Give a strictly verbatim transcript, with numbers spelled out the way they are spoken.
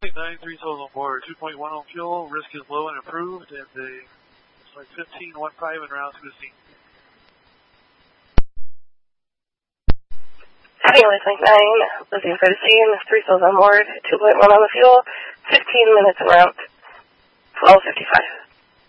point nine, three souls on board, two point one on fuel, risk is low and approved, and a, it's like fifteen one five en route to the scene. Heading away point nine, looking for the scene, three souls on board, two point one on the fuel, fifteen minutes en route, twelve fifty-five.